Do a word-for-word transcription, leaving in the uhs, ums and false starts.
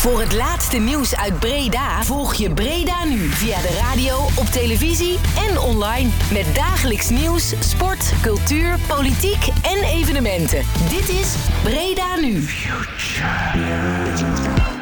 Voor het laatste nieuws uit Breda volg je Breda Nu via de radio, op televisie en online. Met dagelijks nieuws, sport, cultuur, politiek en evenementen. Dit is Breda Nu. Future.